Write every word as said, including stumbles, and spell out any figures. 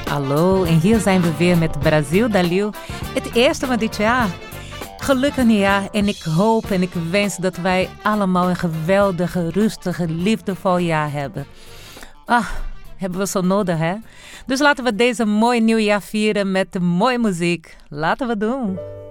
Hallo, en hier zijn we weer met Brazil Dalil. Het eerste van dit jaar. Gelukkig nieuwjaar en ik hoop en ik wens dat wij allemaal een geweldige, rustige, liefdevol jaar hebben. Ah, hebben we zo nodig, hè? Dus laten we deze mooi nieuwjaar vieren met mooie muziek. Laten we doen.